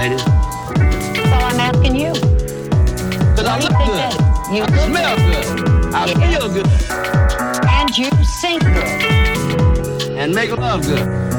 ladies? Well, I'm asking you. Because I look good. I smell good. I feel good. And you sing good. And make love good.